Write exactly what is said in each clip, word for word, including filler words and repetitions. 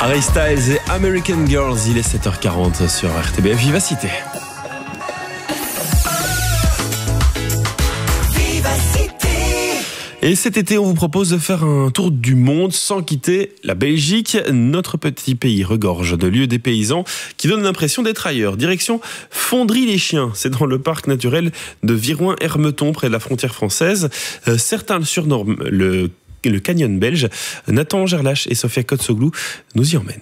Harry Styles et American Girls, il est sept heures quarante sur R T B F Vivacité. Et cet été, on vous propose de faire un tour du monde sans quitter la Belgique. Notre petit pays regorge de lieux dépaysants qui donnent l'impression d'être ailleurs. Direction Fondry-les-Chiens, c'est dans le parc naturel de Viroin-Hermeton, près de la frontière française. Euh, certains le surnomment le, le canyon belge. Nathan Gerlache et Sofia Kotsoglou nous y emmènent.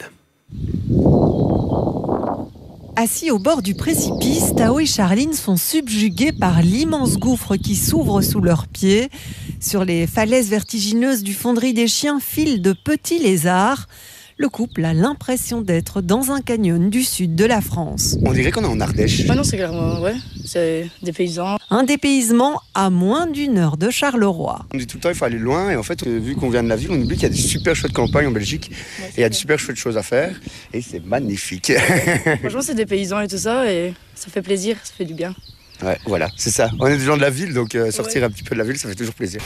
Assis au bord du précipice, Tao et Charline sont subjugués par l'immense gouffre qui s'ouvre sous leurs pieds. Sur les falaises vertigineuses du Fondry-des-Chiens filent de petits lézards. Le couple a l'impression d'être dans un canyon du sud de la France. On dirait qu'on est en Ardèche. Ah non, c'est clairement, ouais, c'est des paysans. Un dépaysement à moins d'une heure de Charleroi. On dit tout le temps qu'il faut aller loin et en fait, vu qu'on vient de la ville, on oublie qu'il y a des super chouettes campagnes en Belgique ouais, et il y a des super chouettes choses à faire et c'est magnifique. Franchement, c'est des paysans et tout ça et ça fait plaisir, ça fait du bien. Ouais, voilà, c'est ça. On est des gens de la ville, donc euh, sortir ouais. un petit peu de la ville, ça fait toujours plaisir.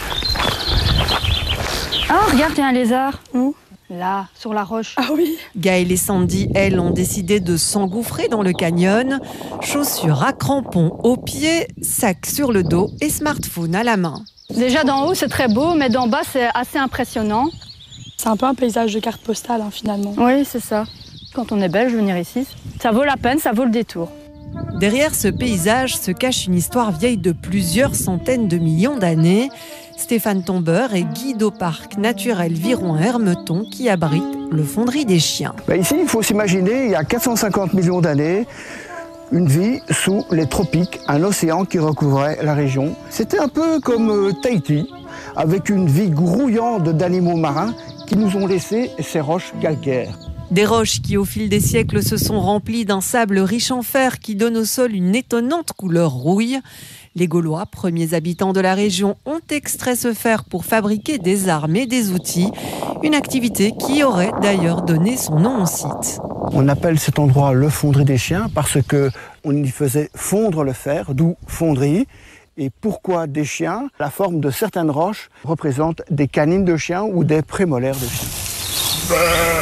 Oh, regarde, il y a un lézard. Où ? Là, sur la roche. Ah oui. Gaëlle et Sandy, elles, ont décidé de s'engouffrer dans le canyon. Chaussures à crampons aux pieds, sac sur le dos et smartphone à la main. Déjà d'en haut, c'est très beau, mais d'en bas, c'est assez impressionnant. C'est un peu un paysage de carte postale, hein, finalement. Oui, c'est ça. Quand on est belge, venir ici, ça vaut la peine, ça vaut le détour. Derrière ce paysage se cache une histoire vieille de plusieurs centaines de millions d'années. Stéphane Tombeur est guide au parc naturel Viroin-Hermeton qui abrite le Fondry-des-Chiens. Ben ici, il faut s'imaginer, il y a quatre cent cinquante millions d'années, une vie sous les tropiques, un océan qui recouvrait la région. C'était un peu comme euh, Tahiti, avec une vie grouillante d'animaux marins qui nous ont laissé ces roches calcaires. Des roches qui, au fil des siècles, se sont remplies d'un sable riche en fer qui donne au sol une étonnante couleur rouille. Les Gaulois, premiers habitants de la région, ont extrait ce fer pour fabriquer des armes et des outils. Une activité qui aurait d'ailleurs donné son nom au site. On appelle cet endroit le Fondry-des-Chiens parce qu'on y faisait fondre le fer, d'où fonderie. Et pourquoi des chiens ? La forme de certaines roches représente des canines de chiens ou des prémolaires de chiens.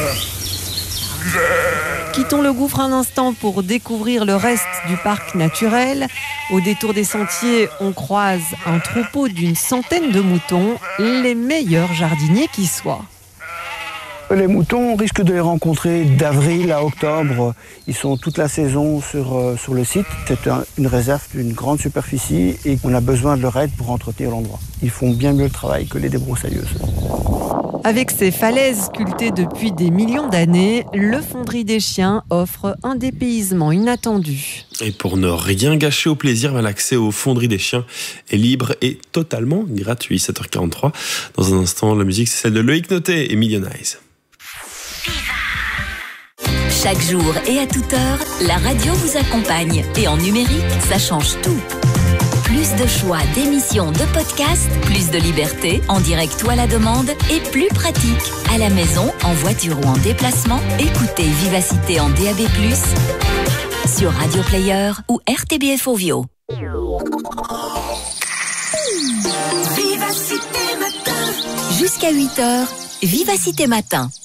Quittons le gouffre un instant pour découvrir le reste du parc naturel. Au détour des sentiers, on croise un troupeau d'une centaine de moutons, les meilleurs jardiniers qui soient. Les moutons, on risque de les rencontrer d'avril à octobre. Ils sont toute la saison sur, euh, sur le site. C'est un, une réserve d'une grande superficie et on a besoin de leur aide pour entretenir l'endroit. Ils font bien mieux le travail que les débroussailleuses. Avec ses falaises sculptées depuis des millions d'années, le Fondry-des-Chiens offre un dépaysement inattendu. Et pour ne rien gâcher au plaisir, l'accès au Fondry-des-Chiens est libre et totalement gratuit. sept heures quarante-trois. Dans un instant, la musique, c'est celle de Loïc Noté et Million Eyes. Chaque jour et à toute heure, la radio vous accompagne. Et en numérique, ça change tout. Plus de choix d'émissions, de podcasts, plus de liberté, en direct ou à la demande, et plus pratique. À la maison, en voiture ou en déplacement, écoutez Vivacité en D A B plus, sur Radio Player ou R T B F Ovio. Vivacité matin. Jusqu'à huit heures, Vivacité matin.